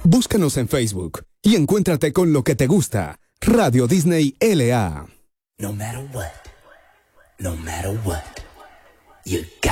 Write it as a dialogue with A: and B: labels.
A: Búscanos en Facebook y encuéntrate con lo que te gusta. Radio Disney LA.
B: No matter what, you got